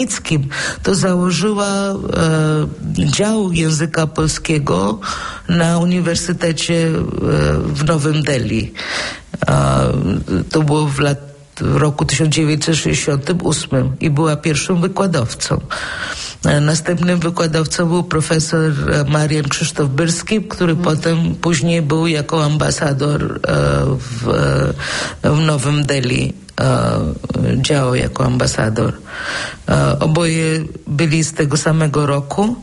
to założyła dział języka polskiego na Uniwersytecie w Nowym Delhi. To było w roku 1968 i była pierwszym wykładowcą. Następnym wykładowcą był profesor Marian Krzysztof Byrski, który później był jako ambasador w Nowym Delhi. Działał jako ambasador. Oboje byli z tego samego roku,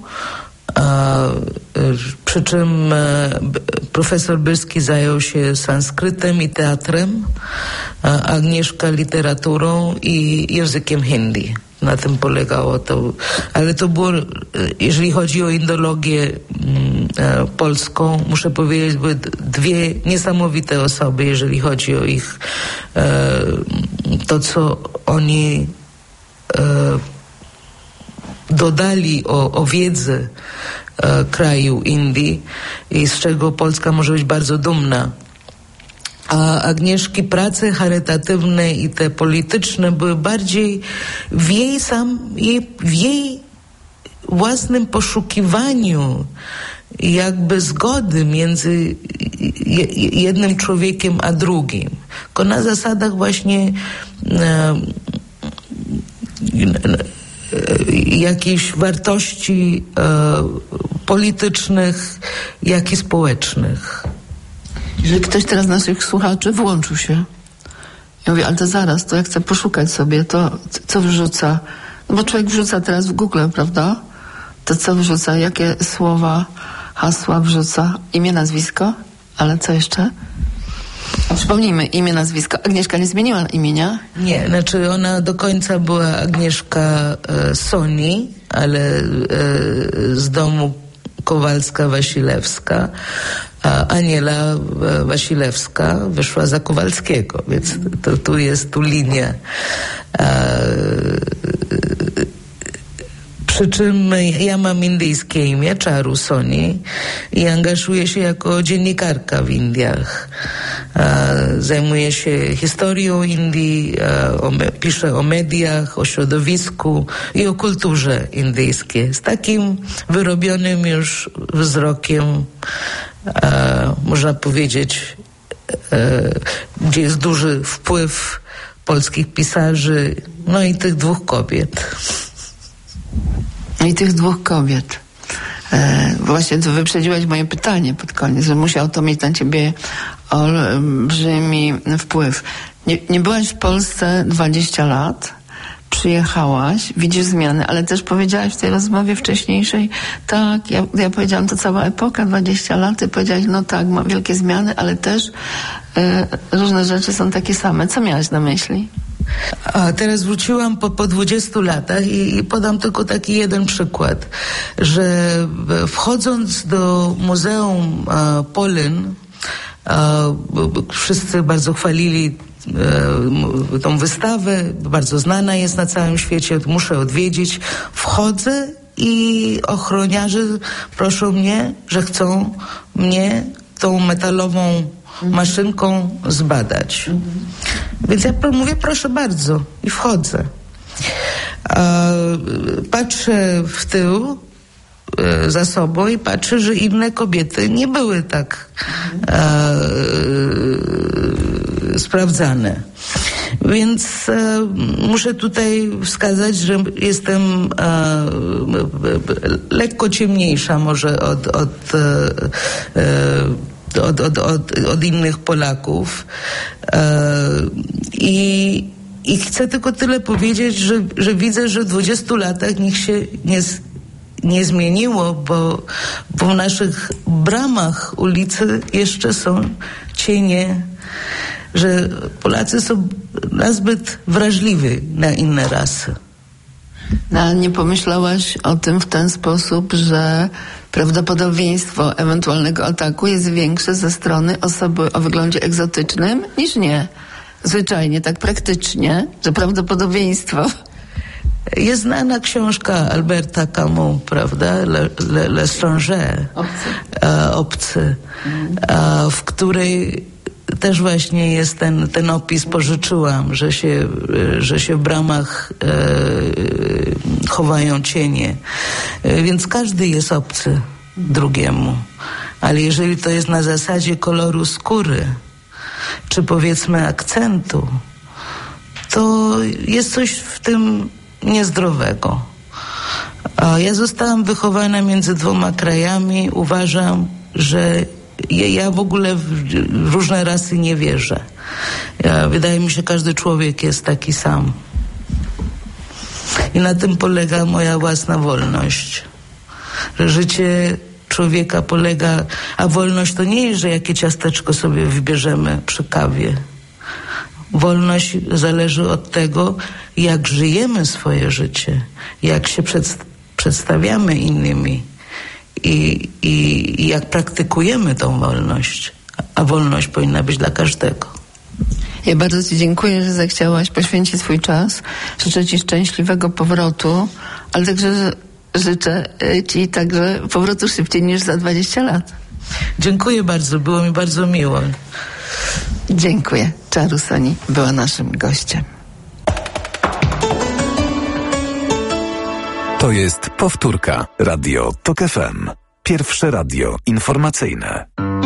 przy czym profesor Byrski zajął się sanskrytem i teatrem, Agnieszka literaturą i językiem hindi. Na tym polegało to. Ale to było, jeżeli chodzi o indologię polską, muszę powiedzieć, były dwie niesamowite osoby, jeżeli chodzi o ich to, co oni dodali o wiedzy kraju Indii i z czego Polska może być bardzo dumna. A Agnieszki prace charytatywne i te polityczne były bardziej w jej własnym poszukiwaniu jakby zgody między jednym człowiekiem a drugim. Tylko na zasadach właśnie jakichś wartości politycznych, jak i społecznych. Jeżeli ktoś teraz z naszych słuchaczy włączył się, ja mówię, ale to zaraz, to ja chcę poszukać sobie, to co wrzuca, no bo człowiek wrzuca teraz w Google, prawda? To co wrzuca, jakie słowa, hasła wrzuca, imię, nazwisko, ale co jeszcze? A przypomnijmy, imię, nazwisko. Agnieszka nie zmieniła imienia? Nie, znaczy ona do końca była Agnieszka Soni, ale z domu Kowalska-Wasilewska, a Aniela Wasilewska wyszła za Kowalskiego, więc tu jest linia. Przy czym ja mam indyjskie imię, Charu Soni, i angażuję się jako dziennikarka w Indiach. Zajmuję się historią Indii, piszę o mediach, o środowisku i o kulturze indyjskiej. Z takim wyrobionym już wzrokiem, można powiedzieć, gdzie jest duży wpływ polskich pisarzy, no i tych dwóch kobiet. I tych dwóch kobiet. Właśnie to wyprzedziłaś moje pytanie pod koniec, że musiał to mieć na ciebie olbrzymi wpływ. Nie byłaś w Polsce 20 lat, przyjechałaś, widzisz zmiany, ale też powiedziałaś w tej rozmowie wcześniejszej, tak, ja powiedziałam, to cała epoka, 20 lat, ty powiedziałaś, no tak, ma wielkie zmiany, ale też różne rzeczy są takie same. Co miałaś na myśli? A teraz wróciłam po 20 latach i podam tylko taki jeden przykład, że wchodząc do Muzeum Polin, wszyscy bardzo chwalili tą wystawę, bardzo znana jest na całym świecie, muszę odwiedzić. Wchodzę i ochroniarze proszą mnie, że chcą mnie tą metalową maszynką zbadać. Więc ja mówię, proszę bardzo, i wchodzę. Patrzę w tył za sobą i patrzę, że inne kobiety nie były tak sprawdzane. Więc muszę tutaj wskazać, że jestem lekko ciemniejsza może od innych Polaków. I chcę tylko tyle powiedzieć, że widzę, że w 20 latach nikt się nie zmieniło, bo w naszych bramach ulicy jeszcze są cienie, że Polacy są nazbyt wrażliwi na inne rasy. No, ale nie pomyślałaś o tym w ten sposób, że prawdopodobieństwo ewentualnego ataku jest większe ze strony osoby o wyglądzie egzotycznym niż nie. Zwyczajnie, tak praktycznie, że prawdopodobieństwo... Jest znana książka Alberta Camus, prawda? L'Étranger, obcy, w której też właśnie jest ten opis, pożyczyłam, że się w bramach chowają cienie. Więc każdy jest obcy drugiemu. Ale jeżeli to jest na zasadzie koloru skóry, czy powiedzmy akcentu, to jest coś w tym niezdrowego. A ja zostałam wychowana między dwoma krajami. Uważam, że ja w ogóle w różne rasy nie wierzę. Wydaje mi się, że każdy człowiek jest taki sam. I na tym polega moja własna wolność. Że życie człowieka polega... A wolność to nie jest, że jakie ciasteczko sobie wybierzemy przy kawie. Wolność zależy od tego, jak żyjemy swoje życie, jak się przedstawiamy innymi i jak praktykujemy tą wolność. A wolność powinna być dla każdego. Ja bardzo Ci dziękuję, że zechciałaś poświęcić swój czas. Życzę Ci szczęśliwego powrotu, ale także życzę Ci także powrotu szybciej niż za 20 lat. Dziękuję bardzo, było mi bardzo miło. Dziękuję. Czaru Soni była naszym gościem. To jest powtórka. Radio TOK FM. Pierwsze radio informacyjne.